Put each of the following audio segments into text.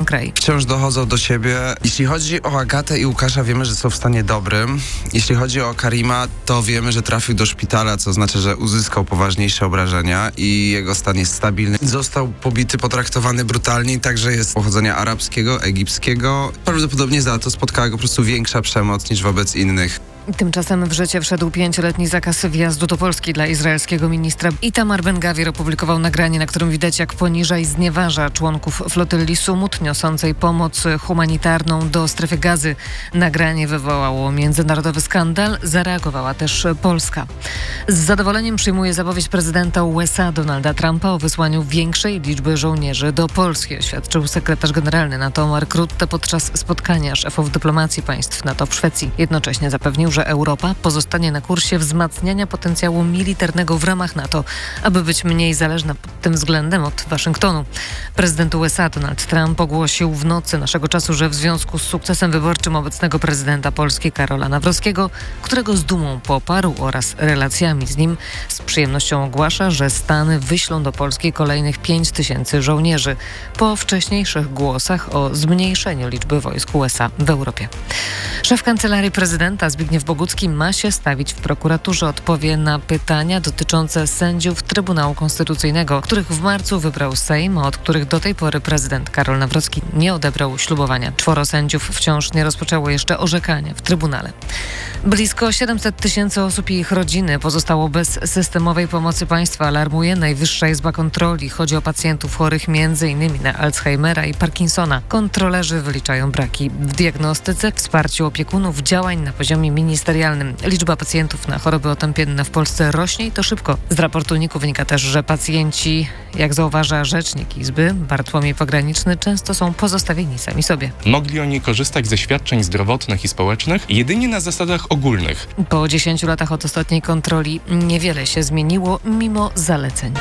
kraj. Wciąż dochodzą do siebie. Jeśli chodzi o Agatę i Łukasza, wiemy, że są w stanie dobrym. Jeśli chodzi o Karima, to wiemy, że trafił do szpitala, co znaczy, że uzyskał poważniejsze obrażenia i jego stan jest stabilny. Został pobity, potraktowany brutalnie, także jest pochodzenia arabskiego, egipskiego. Prawdopodobnie za to spotkała go po prostu większa przemoc niż wobec innych. Tymczasem w życie wszedł 5-letni zakaz wjazdu do Polski dla izraelskiego ministra. Itamar Ben-Gavir opublikował nagranie, na którym widać, jak poniża i znieważa członków flotylli Sumut niosącej pomoc humanitarną do strefy Gazy. Nagranie wywołało międzynarodowy skandal. Zareagowała też Polska. Z zadowoleniem przyjmuje zapowiedź prezydenta USA Donalda Trumpa o wysłaniu większej liczby żołnierzy do Polski, oświadczył sekretarz generalny NATO Mark Rutte podczas spotkania szefów dyplomacji państw NATO w Szwecji. Jednocześnie zapewnił, że Europa pozostanie na kursie wzmacniania potencjału militarnego w ramach NATO, aby być mniej zależna pod tym względem od Waszyngtonu. Prezydent USA Donald Trump ogłosił w nocy naszego czasu, że w związku z sukcesem wyborczym obecnego prezydenta Polski Karola Nawrockiego, którego z dumą poparł oraz relacjami z nim, z przyjemnością ogłasza, że Stany wyślą do Polski kolejnych 5000 żołnierzy po wcześniejszych głosach o zmniejszeniu liczby wojsk USA w Europie. Szef Kancelarii Prezydenta Zbigniew Bogucki ma się stawić w prokuraturze. Odpowie na pytania dotyczące sędziów Trybunału Konstytucyjnego, których w marcu wybrał Sejm, a od których do tej pory prezydent Karol Nawrocki nie odebrał ślubowania. 4 sędziów wciąż nie rozpoczęło jeszcze orzekania w Trybunale. Blisko 700 000 osób i ich rodziny pozostało bez systemowej pomocy państwa, alarmuje Najwyższa Izba Kontroli. Chodzi o pacjentów chorych m.in. na Alzheimera i Parkinsona. Kontrolerzy wyliczają braki w diagnostyce, wsparciu opiekunów, działań na poziomie ministerialnym. Liczba pacjentów na choroby otępienne w Polsce rośnie i to szybko. Z raportu NIK-u wynika też, że pacjenci, jak zauważa rzecznik Izby, Bartłomiej Pograniczny, często są pozostawieni sami sobie. Mogli oni korzystać ze świadczeń zdrowotnych i społecznych jedynie na zasadach ogólnych. Po 10 latach od ostatniej kontroli niewiele się zmieniło, mimo zaleceń.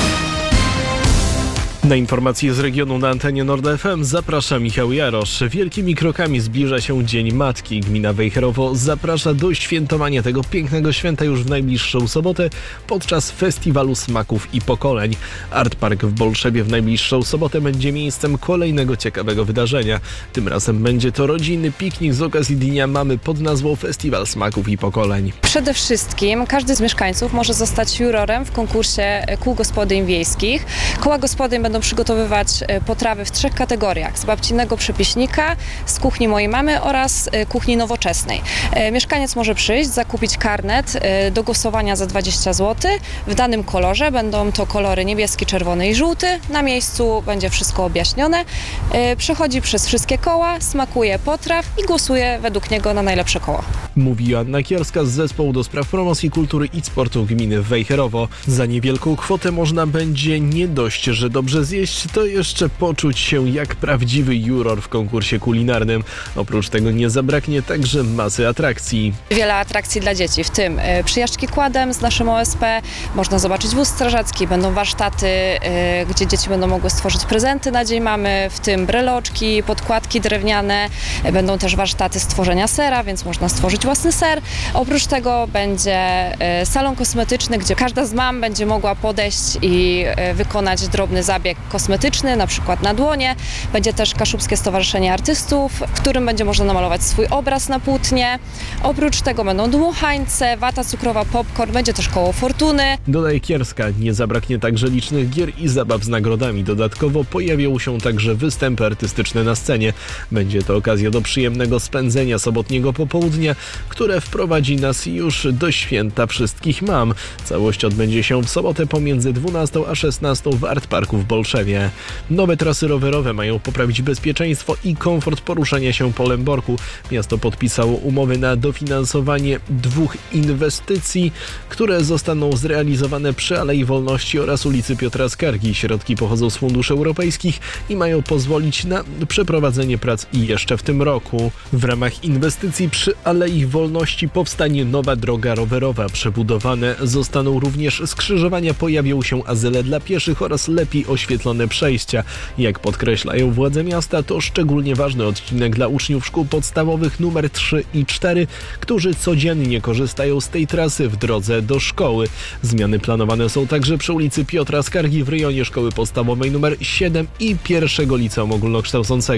Na informacje z regionu na antenie Nord FM zaprasza Michał Jarosz. Wielkimi krokami zbliża się Dzień Matki. Gmina Wejherowo zaprasza do świętowania tego pięknego święta już w najbliższą sobotę podczas Festiwalu Smaków i Pokoleń. Art Park w Bolszewie w najbliższą sobotę będzie miejscem kolejnego ciekawego wydarzenia. Tym razem będzie to rodzinny piknik z okazji Dnia Mamy pod nazwą Festiwal Smaków i Pokoleń. Przede wszystkim każdy z mieszkańców może zostać jurorem w konkursie kół gospodyń wiejskich. Koła gospodyń będą przygotowywać potrawy w 3 kategoriach: z babcinnego przepiśnika, z kuchni mojej mamy oraz kuchni nowoczesnej. Mieszkaniec może przyjść, zakupić karnet do głosowania za 20 zł. W danym kolorze będą to kolory niebieski, czerwony i żółty. Na miejscu będzie wszystko objaśnione. Przechodzi przez wszystkie koła, smakuje potraw i głosuje według niego na najlepsze koło. Mówi Joanna Kierska z Zespołu do Spraw Promocji Kultury i Sportu Gminy Wejherowo. Za niewielką kwotę można będzie nie dość, że dobrze zjeść, to jeszcze poczuć się jak prawdziwy juror w konkursie kulinarnym. Oprócz tego nie zabraknie także masy atrakcji. Wiele atrakcji dla dzieci, w tym przyjażdżki quadem z naszym OSP, można zobaczyć wóz strażacki, będą warsztaty, gdzie dzieci będą mogły stworzyć prezenty na Dzień Mamy, w tym breloczki, podkładki drewniane, będą też warsztaty stworzenia sera, więc można stworzyć własny ser. Oprócz tego będzie salon kosmetyczny, gdzie każda z mam będzie mogła podejść i wykonać drobny zabieg kosmetyczny, na przykład na dłonie. Będzie też Kaszubskie Stowarzyszenie Artystów, w którym będzie można namalować swój obraz na płótnie. Oprócz tego będą dmuchańce, wata cukrowa, popcorn, będzie też koło fortuny. Dodaje Kierska, nie zabraknie także licznych gier i zabaw z nagrodami. Dodatkowo pojawią się także występy artystyczne na scenie. Będzie to okazja do przyjemnego spędzenia sobotniego popołudnia, które wprowadzi nas już do święta wszystkich mam. Całość odbędzie się w sobotę pomiędzy 12 a 16 w Art Parku w Bolszewie. Nowe trasy rowerowe mają poprawić bezpieczeństwo i komfort poruszania się po Lęborku. Miasto podpisało umowy na dofinansowanie 2 inwestycji, które zostaną zrealizowane przy Alei Wolności oraz ulicy Piotra Skargi. Środki pochodzą z funduszy europejskich i mają pozwolić na przeprowadzenie prac jeszcze w tym roku. W ramach inwestycji przy Alei Wolności powstanie nowa droga rowerowa. Przebudowane zostaną również skrzyżowania, pojawią się azyle dla pieszych oraz lepiej oświetlone przejścia. Jak podkreślają władze miasta, to szczególnie ważny odcinek dla uczniów szkół podstawowych nr 3 i 4, którzy codziennie korzystają z tej trasy w drodze do szkoły. Zmiany planowane są także przy ulicy Piotra Skargi w rejonie szkoły podstawowej nr 7 i 1 liceum ogólnokształcącego.